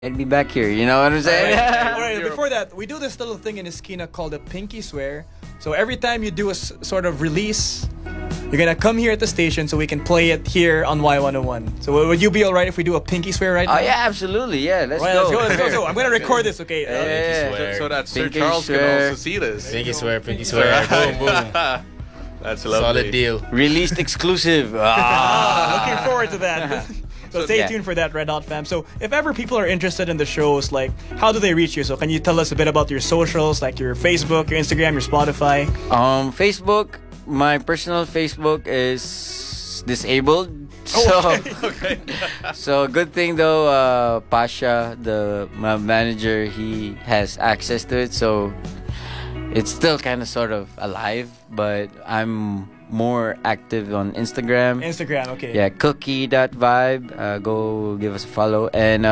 I'd be back here. You know what I'm saying? Alright, before that, we do this little thing in Iskina called a pinky swear. So every time you do a sort of release, you're gonna come here at the station so we can play it here on Y101. So would you be alright if we do a pinky swear right now? Oh yeah, absolutely. Yeah, let's Right, go. let's go. So I'm gonna record this, okay? Yeah. So that Sir Pinky Charles swear. can also see this. Pinky swear, boom, boom. That's lovely. Solid deal. Released exclusive. Looking forward to that. So stay yeah. tuned for that, Red Hot fam. So if ever people are interested in the shows, like, how do they reach you? So can you tell us a bit about your socials, like your Facebook, your Instagram, your Spotify? Facebook. My personal Facebook is disabled. So, so good thing though. Pasha, my manager, he has access to it. So it's still kind of sort of alive, but I'm more active on Instagram. Instagram, okay. Yeah, cookie.vibe. Go give us a follow. And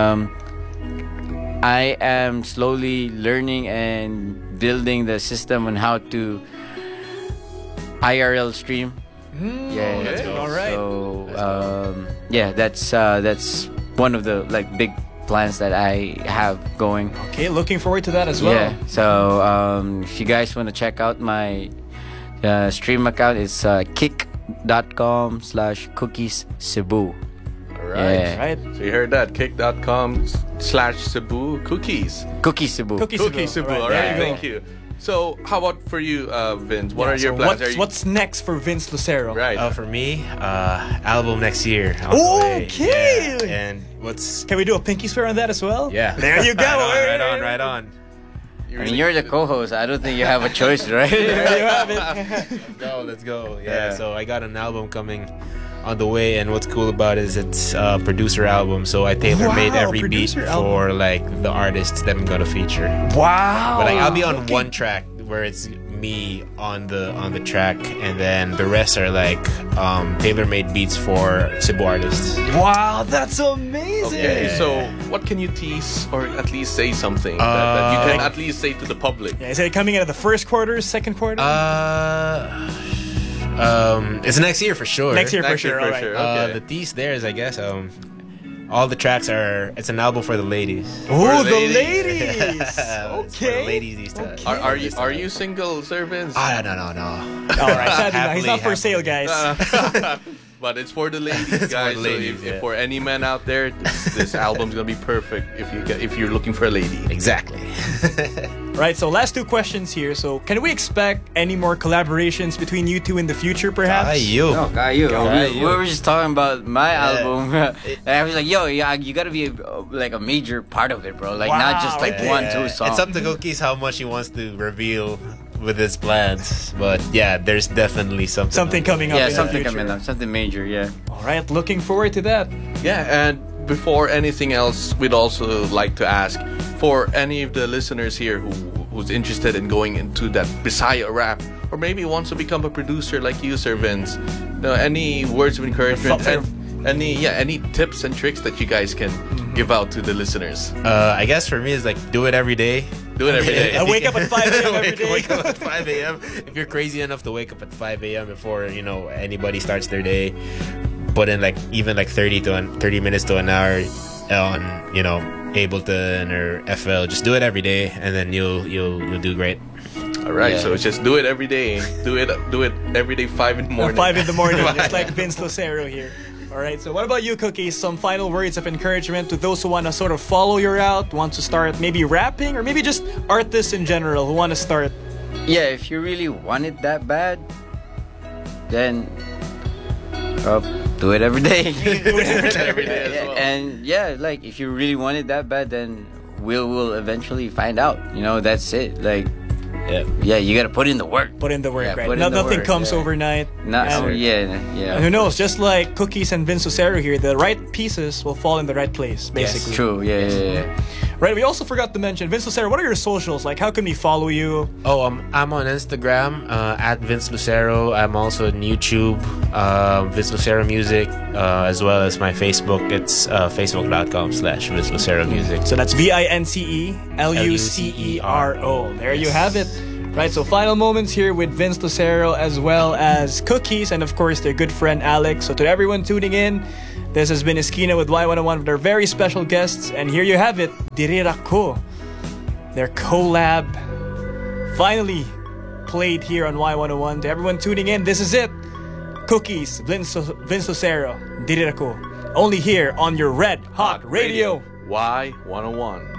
I am slowly learning and building the system on how to IRL stream. Yeah, let's go. All right. So yeah, that's one of the like big plans that I have going. Okay, looking forward to that as well. Yeah. So if you guys want to check out my stream account, it's kick.com/cookies Cebu. Alright. Yeah. Right. So you heard that. Kick.com/Cebu Cookies. Cookies Cebu. Cookie Cebu. All right, Alright, there you go. thank you. So how about for you, Vince? What Yeah, are your so plans? What's next for Vince Lucero? Right. For me, album next year. On the way. Okay. Yeah. And what's... Can we do a pinky swear on that as well? Yeah. There you go. Right on. I mean, you're the co-host. I don't think you have a choice, right? There you have it. Let's go. Yeah. Yeah, so I got an album coming on the way, and what's cool about it is it's a producer album, so I tailor-made Wow, every beat producer for like the artists that I'm gonna feature. Wow. But like, I'll be on one track where it's me on the track, and then the rest are like tailor-made beats for Cebu artists. Wow, that's amazing. Okay, Yeah. so what can you tease or at least say something that you can at least say to the public? Yeah, is it coming in the first quarter, second quarter? It's next year for sure. Next year for Next year sure. for all right. sure. Okay. The tease there is, I guess, all the tracks are. It's an album for the ladies. Oh, For the ladies. ladies. It's for the Okay. ladies these times. Are you single, Sir Vince? No. All right, sadly, no, he's not for sale, guys. But it's for the ladies, It's for guys. the So ladies, if yeah. for any man out there, this album's gonna be perfect if you're looking for a lady. Exactly. Right, so last two questions here. So can we expect any more collaborations between you two in the future, perhaps? you. No, Caillou. Caillou. We were just talking about my album. And I was like, yo, yeah, you gotta be like a major part of it, bro. Like, not just like Wow, one, two songs. It's up to Cookies how much he wants to reveal with his plans, but yeah, there's definitely something Coming up. Yeah, in something the future. coming up. Something major, yeah. All right, looking forward to that. Yeah, and before anything else, we'd also like to ask for any of the listeners here who's interested in going into that Bisaya rap, or maybe wants to become a producer like you, Sir Vince. Any words of encouragement and any tips and tricks that you guys can give out to the listeners? I guess for me it's like do it every day. Do it every day. I wake up at 5 a.m. every day. Wake up at 5 a.m. If you're crazy enough to wake up at 5 a.m. before anybody starts their day, put in like even like 30 minutes to an hour on Ableton or FL. Just do it every day, and then you'll do great. All right, Yeah. so it's just do it every day. Do it every day, 5 in the morning. 5 in the morning, just like Vince Lucero here. All right, so what about you, Cookies? Some final words of encouragement to those who want to sort of follow your route, want to start maybe rapping, or maybe just artists in general who want to start. Yeah, if you really want it that bad, then do it every day. every day as well. And yeah, like if you really want it that bad, then we'll eventually find out. That's it. Like, yeah, you gotta put in the work. Put in the work, Yeah, right? put in the Nothing work, comes yeah. overnight. Not, And- yeah. And who knows? Just like Cookies and Vince Lucero here, the right pieces will fall in the right place, Yes. basically. True. Yeah. Right. We also forgot to mention Vince Lucero. What are your socials? Like, how can we follow you? I'm on Instagram at Vince Lucero. I'm also on YouTube, Vince Lucero Music, as well as my Facebook. It's facebook.com/Vince Lucero Music. So that's VinceLucero. There you have it. Right, so final moments here with Vince Lucero as well as Cookies and of course their good friend Alex. So to everyone tuning in, This has been Esquina with Y101 with our very special guests. And here you have it, Dirirako. Their collab finally played here on Y101. To everyone tuning in, this is it. Cookies, Vince Lucero, Dirirako. Only here on your Red Hot Radio. Y101.